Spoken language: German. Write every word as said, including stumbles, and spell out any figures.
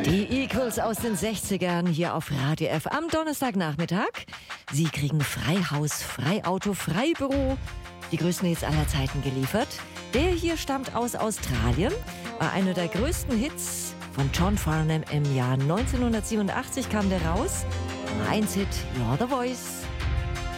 Die Eagles aus den sechzigern hier auf Radio F am Donnerstagnachmittag. Sie kriegen Freihaus, Freiauto, Freibüro. Die größten Hits aller Zeiten geliefert. Der hier stammt aus Australien. War einer der größten Hits von John Farnham im Jahr neunzehnhundertsiebenundachtzig kam der raus. Eins Hit, You're the Voice.